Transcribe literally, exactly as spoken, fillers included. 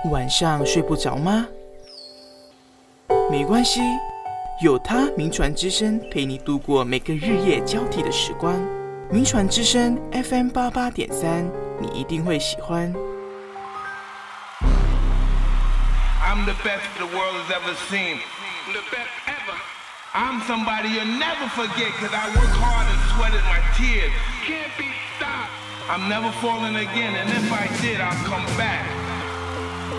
晚上睡不着吗？没关系，有它名传之声陪你度过每个日夜交替的时光。名传之声 F M 八八点三，你一定会喜欢。 I'm the best the world has ever seen. I'm the best ever. I'm somebody you'll never forget because I work hard and sweated my tears. Can't be stopped. I'm never falling again, and if I did, I'll come back.